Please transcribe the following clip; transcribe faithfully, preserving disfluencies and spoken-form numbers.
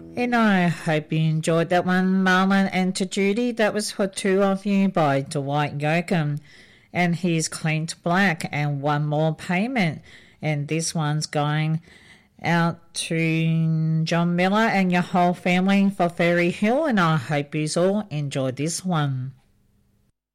And I hope you enjoyed that one, Marlon, and to Judy, that was for two of you by Dwight Yoakam. And he's Clean to Black and One More Payment. And this one's going out to John Miller and your whole family for Fairy Hill, and I hope you all enjoyed this one.